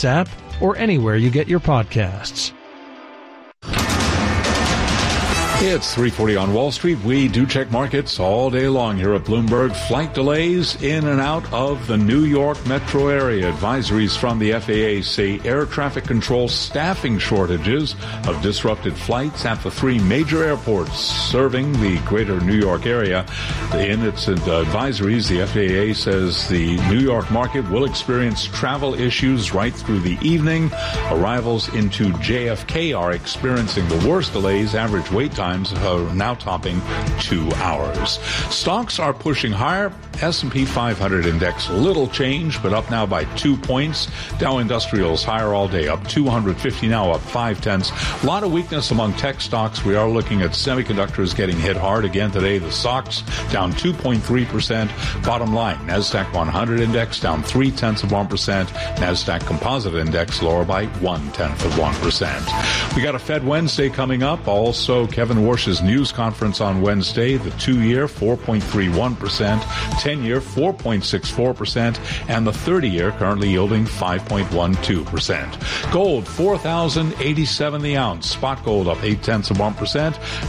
app or anywhere you get your podcasts. It's 3:40 on Wall Street. We do check markets all day long here at Bloomberg. Flight delays in and out of the New York metro area. Advisories from the FAA say air traffic control staffing shortages of disrupted flights at the three major airports serving the greater New York area. In its advisories, the FAA says the New York market will experience travel issues right through the evening. Arrivals into JFK are experiencing the worst delays. Average wait times are now topping 2 hours. Stocks are pushing higher. S&P 500 index little change, but up now by 2 points. Dow Industrials higher all day, up 250 now, up 0.5. A lot of weakness among tech stocks. We are looking at semiconductors getting hit hard again today. The stocks down 2.3%. Bottom line, NASDAQ 100 index down 0.3%. NASDAQ Composite Index lower by 0.1%. We got a Fed Wednesday coming up. Also, Kevin Warsh's news conference on Wednesday. The 2-year 4.31%, 10-year 4.64%, and the 30-year currently yielding 5.12%. Gold $4,087 the ounce. Spot gold up 0.8%.